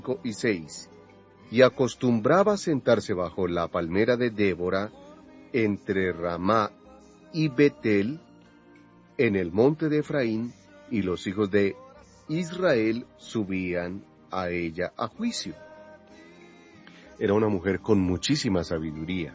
y 6. Y acostumbraba sentarse bajo la palmera de Débora, entre Ramá y Betel, en el monte de Efraín, y los hijos de Israel subían a ella a juicio. Era una mujer con muchísima sabiduría.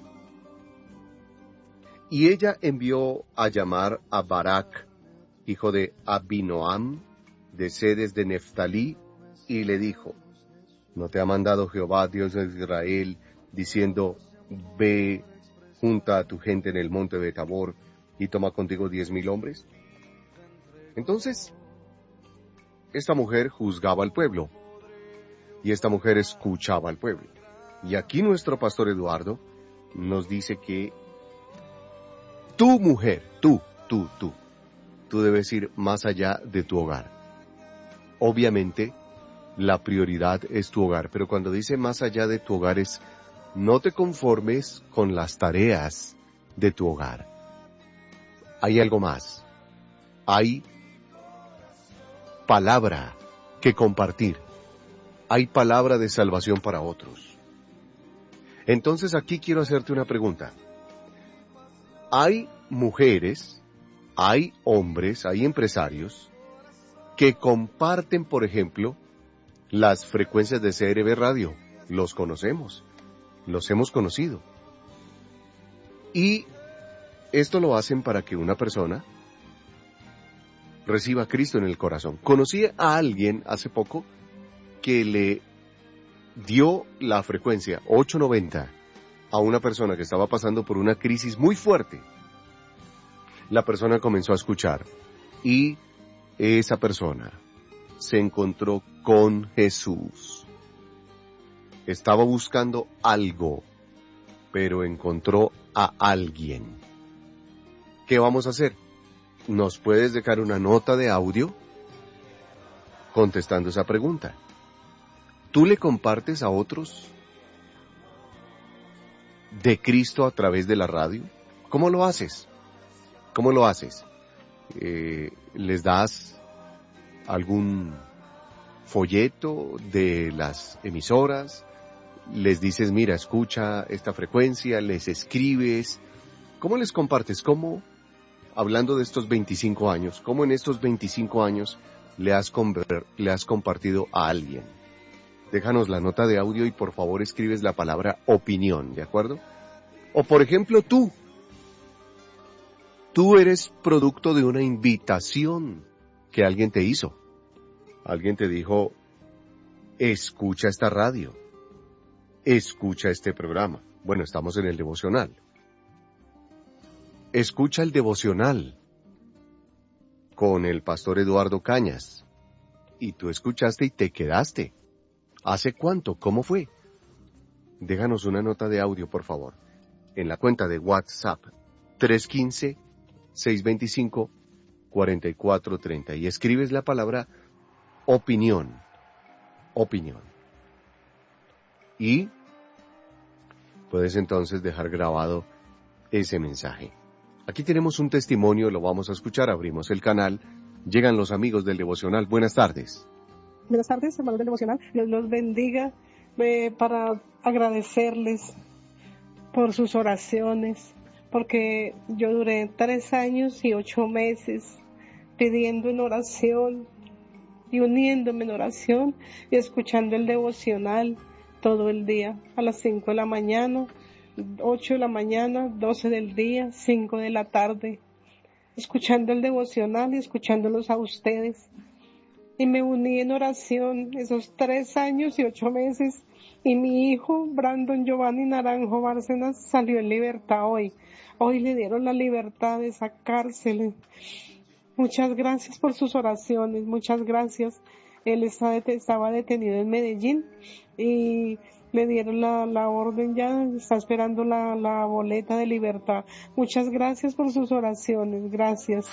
Y ella envió a llamar a Barak, hijo de Abinoam, de Sedes de Neftalí, y le dijo: ¿No te ha mandado Jehová, Dios de Israel, diciendo: ve, junta a tu gente en el monte de Tabor, y toma contigo 10,000 hombres? Entonces, esta mujer juzgaba al pueblo, y esta mujer escuchaba al pueblo. Y aquí nuestro pastor Eduardo nos dice que tu mujer, tú debes ir más allá de tu hogar. Obviamente, la prioridad es tu hogar, pero cuando dice más allá de tu hogar es: no te conformes con las tareas de tu hogar. Hay algo más. Hay palabra que compartir. Hay palabra de salvación para otros. Entonces aquí quiero hacerte una pregunta. Hay mujeres, hay hombres, hay empresarios que comparten, por ejemplo, las frecuencias de CRB Radio. Los conocemos, los hemos conocido. Y esto lo hacen para que una persona reciba a Cristo en el corazón. Conocí a alguien hace poco que le dio la frecuencia 890 a una persona que estaba pasando por una crisis muy fuerte. La persona comenzó a escuchar y esa persona se encontró con Jesús. Estaba buscando algo, pero encontró a alguien. ¿Qué vamos a hacer? ¿Nos puedes dejar una nota de audio contestando esa pregunta? ¿Tú le compartes a otros de Cristo a través de la radio? ¿Cómo lo haces? ¿Cómo lo haces? ¿Les das algún folleto de las emisoras? ¿Les dices: mira, escucha esta frecuencia? ¿Les escribes? ¿Cómo les compartes? ¿Cómo, hablando de estos 25 años, cómo en estos 25 años le has compartido a alguien? Déjanos la nota de audio y por favor escribes la palabra opinión, ¿de acuerdo? O por ejemplo tú eres producto de una invitación que alguien te hizo. Alguien te dijo: escucha esta radio, escucha este programa. Bueno, estamos en el devocional. Escucha el devocional con el pastor Eduardo Cañas. Y tú escuchaste y te quedaste. ¿Hace cuánto? ¿Cómo fue? Déjanos una nota de audio, por favor, en la cuenta de WhatsApp 315-625-4430 y escribes la palabra opinión. Opinión. Y puedes entonces dejar grabado ese mensaje. Aquí tenemos un testimonio, lo vamos a escuchar, abrimos el canal, llegan los amigos del devocional. Buenas tardes. Buenas tardes, hermanos del devocional. Dios los bendiga, para agradecerles por sus oraciones, porque yo duré 3 años y 8 meses pidiendo en oración y uniéndome en oración y escuchando el devocional todo el día, a las 5 de la mañana, 8 de la mañana, 12 del día, 5 de la tarde, escuchando el devocional y escuchándolos a ustedes. Y me uní en oración esos 3 años y 8 meses. Y mi hijo, Brandon Giovanni Naranjo Bárcenas, salió en libertad hoy. Hoy le dieron la libertad de esa cárcel. Muchas gracias por sus oraciones, muchas gracias. Él estaba detenido en Medellín y le dieron la orden ya, está esperando la boleta de libertad. Muchas gracias por sus oraciones, gracias.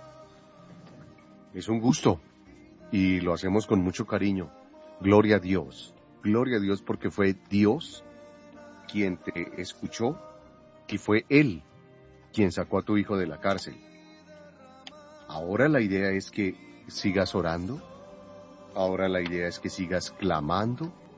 Es un gusto. Y lo hacemos con mucho cariño. Gloria a Dios porque fue Dios quien te escuchó y fue Él quien sacó a tu hijo de la cárcel. Ahora la idea es que sigas orando, ahora la idea es que sigas clamando,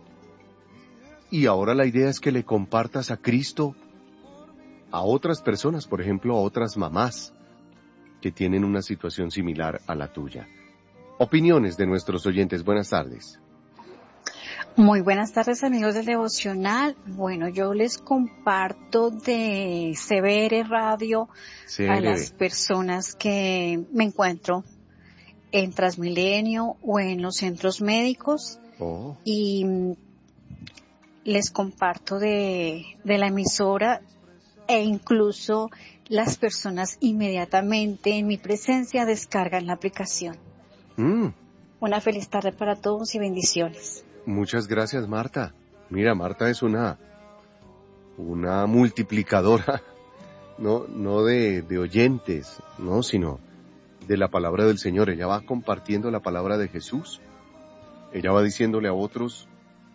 Y ahora la idea es que le compartas a Cristo a otras personas, por ejemplo, a otras mamás que tienen una situación similar a la tuya. Opiniones de nuestros oyentes. Buenas tardes. Muy buenas tardes, amigos del Devocional. Bueno, yo les comparto de CBR Radio a las personas que me encuentro en Transmilenio o en los centros médicos. Y les comparto de la emisora e incluso las personas inmediatamente en mi presencia descargan la aplicación. Una feliz tarde para todos y bendiciones. Muchas gracias, Marta. Mira, Marta es una multiplicadora, no de oyentes, no, sino de la palabra del Señor. Ella va compartiendo la palabra de Jesús. Ella va diciéndole a otros,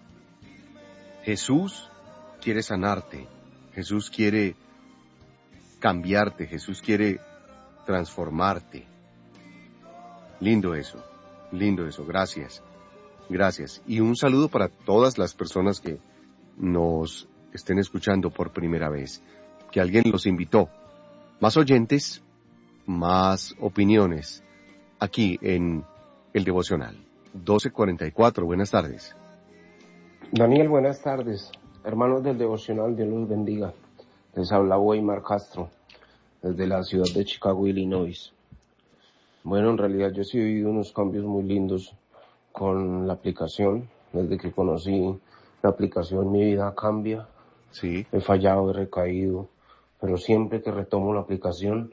Jesús quiere sanarte, Jesús quiere cambiarte, Jesús quiere transformarte. Lindo eso, gracias. Gracias. Y un saludo para todas las personas que nos estén escuchando por primera vez, que alguien los invitó. Más oyentes, más opiniones, aquí en el Devocional. 12:44, buenas tardes. Daniel, buenas tardes. Hermanos del Devocional, Dios los bendiga. Les habla Weimar Castro, desde la ciudad de Chicago, Illinois. Bueno, en realidad yo sí he vivido unos cambios muy lindos con la aplicación. Desde que conocí la aplicación mi vida cambia. Sí. He fallado, he recaído, pero siempre que retomo la aplicación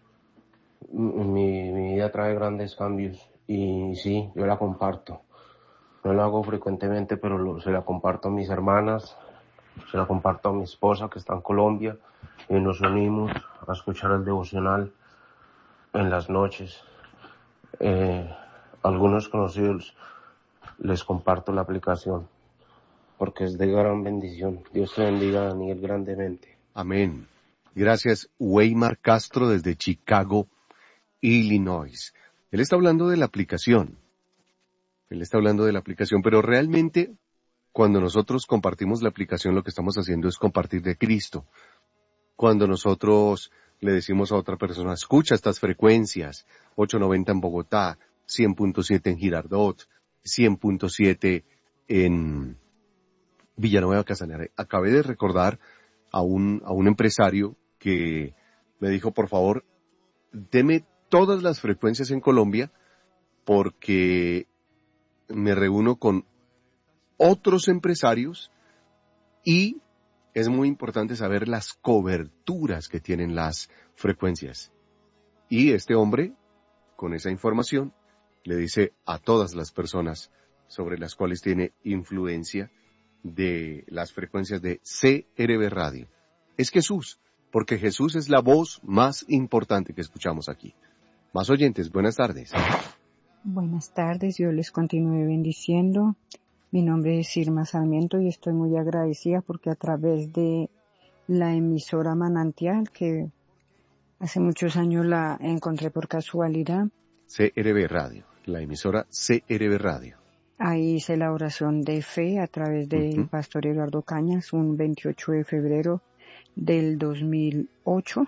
mi vida trae grandes cambios y sí, yo la comparto. No lo hago frecuentemente, pero se la comparto a mis hermanas, se la comparto a mi esposa que está en Colombia y nos unimos a escuchar el devocional en las noches. Algunos conocidos les comparto la aplicación porque es de gran bendición. Dios te bendiga, Daniel, grandemente. Amén. Gracias, Weimar Castro desde Chicago, Illinois. Él está hablando de la aplicación. Pero realmente cuando nosotros compartimos la aplicación lo que estamos haciendo es compartir de Cristo. Cuando nosotros le decimos a otra persona, escucha estas frecuencias, 890 en Bogotá, 100.7 en Girardot, 100.7 en Villanueva Casanare. Acabé de recordar a un empresario que me dijo, por favor, deme todas las frecuencias en Colombia porque me reúno con otros empresarios y es muy importante saber las coberturas que tienen las frecuencias. Y este hombre, con esa información, le dice a todas las personas sobre las cuales tiene influencia de las frecuencias de CRB Radio. Es Jesús, porque Jesús es la voz más importante que escuchamos aquí. Más oyentes, buenas tardes. Buenas tardes, yo les continúe bendiciendo. Mi nombre es Irma Sarmiento y estoy muy agradecida porque a través de la emisora Manantial, que hace muchos años la encontré por casualidad. CRB Radio, la emisora CRB Radio. Ahí hice la oración de fe a través del pastor Eduardo Cañas, un 28 de febrero del 2008.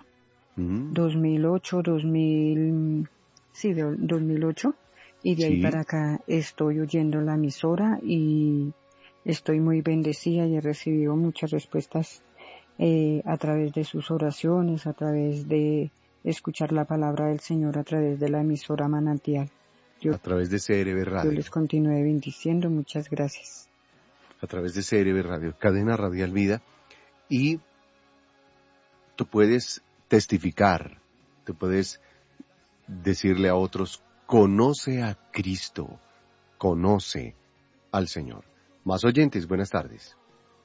2008. Y de ahí para acá estoy oyendo la emisora y estoy muy bendecida y he recibido muchas respuestas a través de sus oraciones, a través de escuchar la palabra del Señor, a través de la emisora Manantial. A través de CRB Radio. Yo les continúe bendiciendo, muchas gracias. A través de CRB Radio, Cadena Radial Vida, y tú puedes testificar, tú puedes decirle a otros, conoce a Cristo, conoce al Señor. Más oyentes, buenas tardes.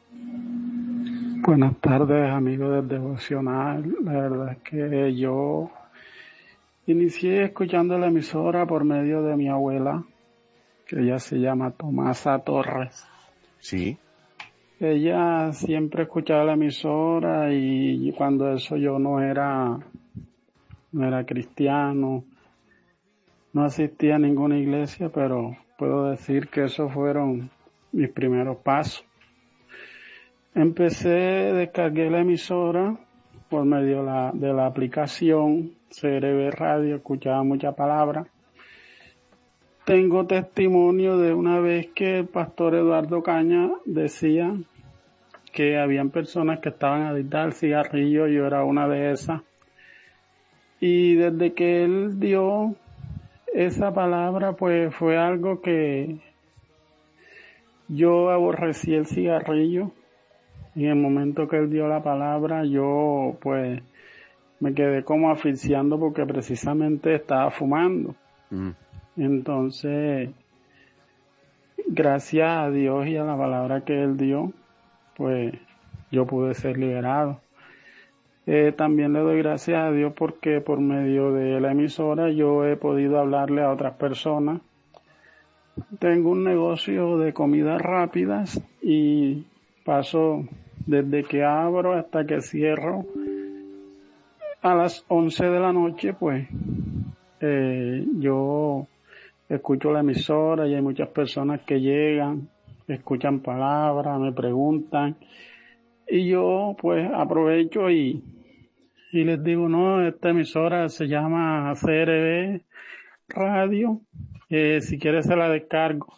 Buenas tardes, amigos del Devocional. La verdad es que yo inicié escuchando la emisora por medio de mi abuela, que ella se llama Tomasa Torres. Sí. Ella siempre escuchaba la emisora y cuando eso yo no era cristiano, no asistía a ninguna iglesia, pero puedo decir que esos fueron mis primeros pasos. descargué la emisora por medio de la aplicación CRB Radio, escuchaba muchas palabras. Tengo testimonio de una vez que el pastor Eduardo Caña decía que habían personas que estaban adictas al cigarrillo, yo era una de esas. Y desde que él dio esa palabra, pues fue algo que yo aborrecí el cigarrillo. Y en el momento que él dio la palabra, yo pues me quedé como asfixiando porque precisamente estaba fumando. Entonces, gracias a Dios y a la palabra que él dio, pues yo pude ser liberado. También le doy gracias a Dios porque por medio de la emisora yo he podido hablarle a otras personas. Tengo un negocio de comidas rápidas y paso desde que abro hasta que cierro a las 11 de la noche, pues yo escucho la emisora y hay muchas personas que llegan, escuchan palabras, me preguntan y yo pues aprovecho y les digo, no, esta emisora se llama CRB Radio, si quieres se la descargo.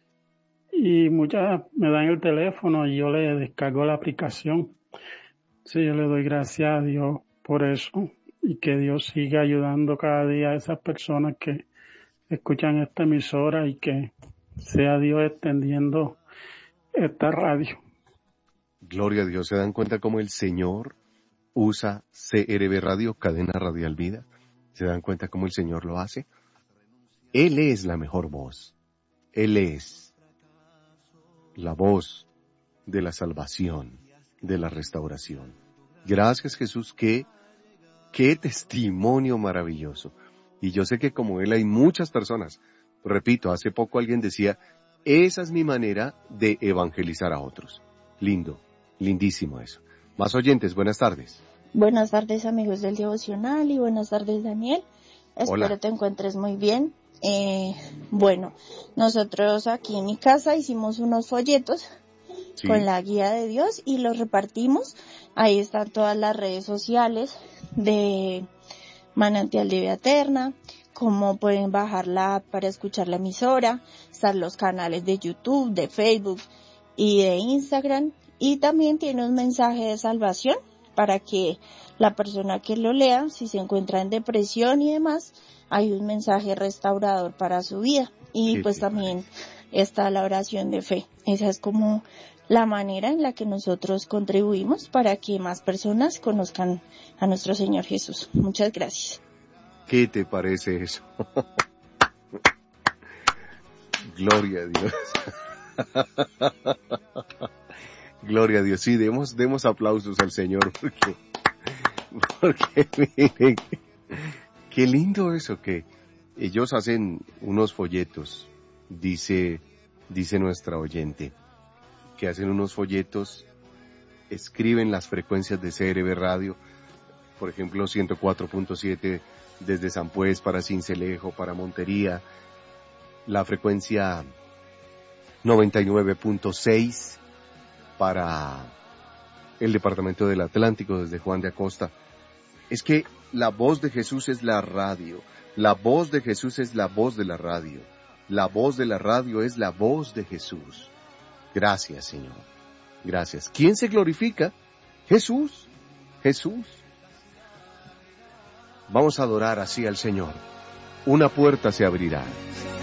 Y muchas me dan el teléfono y yo le descargo la aplicación. Sí, yo le doy gracias a Dios por eso y que Dios siga ayudando cada día a esas personas que escuchan esta emisora y que sea Dios extendiendo esta radio. Gloria a Dios. ¿Se dan cuenta cómo el Señor usa CRB Radio, Cadena Radial Vida? ¿Se dan cuenta cómo el Señor lo hace? Él es la mejor voz. Él es la voz de la salvación, de la restauración. Gracias, Jesús, qué testimonio maravilloso. Y yo sé que como él hay muchas personas. Repito, hace poco alguien decía, esa es mi manera de evangelizar a otros. Lindo, lindísimo eso. Más oyentes, buenas tardes. Buenas tardes, amigos del Devocional, y buenas tardes, Daniel. Espero te encuentres muy bien. Bueno, nosotros aquí en mi casa hicimos unos folletos con la guía de Dios y los repartimos. Ahí están todas las redes sociales de Manantial de Vida Eterna, cómo pueden bajar la app para escuchar la emisora, están los canales de YouTube, de Facebook y de Instagram, y también tiene un mensaje de salvación para que la persona que lo lea, si se encuentra en depresión y demás, hay un mensaje restaurador para su vida. Y pues también está la oración de fe. Esa es como la manera en la que nosotros contribuimos para que más personas conozcan a nuestro Señor Jesús. Muchas gracias. ¿Qué te parece eso? Gloria a Dios. Gloria a Dios. Sí, demos aplausos al Señor porque miren, qué lindo eso que ellos hacen unos folletos, dice nuestra oyente, que hacen unos folletos, escriben las frecuencias de CRB Radio, por ejemplo 104.7 desde San Pues para Sincelejo, para Montería, la frecuencia 99.6 para el departamento del Atlántico desde Juan de Acosta. Es que la voz de Jesús es la radio, la voz de Jesús es la voz de la radio, la voz de la radio es la voz de Jesús. Gracias, Señor, gracias. ¿Quién se glorifica? Jesús, Jesús. Vamos a adorar así al Señor. Una puerta se abrirá.